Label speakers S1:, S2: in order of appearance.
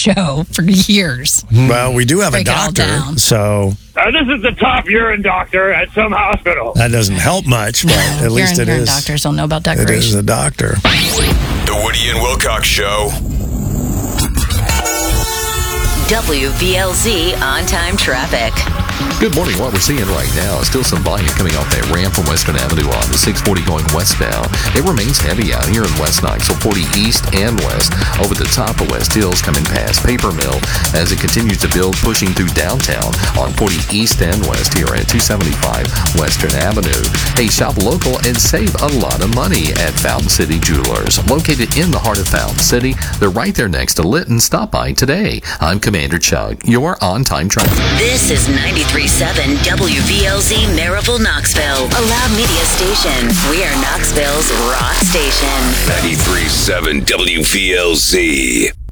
S1: show for years.
S2: Well, we do have
S1: Break
S2: a
S1: it all
S2: doctor,
S1: down.
S2: so
S3: This is the top urine doctor at some hospital.
S2: that doesn't help much, but at least it
S1: urine
S2: is.
S1: doctors don't know about
S2: It
S1: decoration.
S2: is a doctor.
S4: The Woody and Wilcox Show.
S5: WVLZ on-time traffic.
S6: Good morning. What we're seeing right now is still some volume coming off that ramp from Western Avenue on the 640 going westbound. It remains heavy out here in West Knoxville, 40 east and west, over the top of West Hills coming past Paper Mill as it continues to build, pushing through downtown on 40 east and west here at 275 Western Avenue. Hey, shop local and save a lot of money at Fountain City Jewelers. Located in the heart of Fountain City, they're right there next to Litton. Stop by today. I'm Commander Chuck, your on-time traffic.
S5: This is 93.7 WVLZ Maryville, Knoxville, a loud media station. We are Knoxville's rock station.
S4: 93.7 WVLZ.